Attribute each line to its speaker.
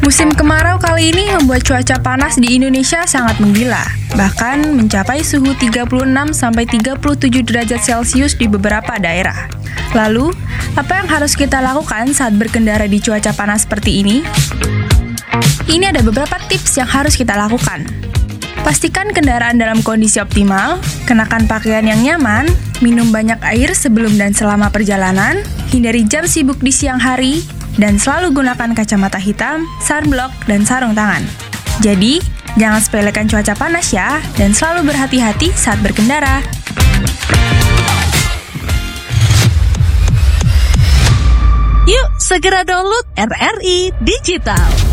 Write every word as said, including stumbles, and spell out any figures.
Speaker 1: Musim kemarau kali ini membuat cuaca panas di Indonesia sangat menggila, bahkan mencapai suhu tiga puluh enam sampai tiga puluh tujuh derajat Celcius di beberapa daerah. Lalu, apa yang harus kita lakukan saat berkendara di cuaca panas seperti ini? Ini ada beberapa tips yang harus kita lakukan. Pastikan kendaraan dalam kondisi optimal, kenakan pakaian yang nyaman, minum banyak air sebelum dan selama perjalanan, hindari jam sibuk di siang hari, dan selalu gunakan kacamata hitam, sunblock, dan sarung tangan. Jadi, jangan sepelekan cuaca panas ya, dan selalu berhati-hati saat berkendara.
Speaker 2: Yuk, segera download R R I Digital.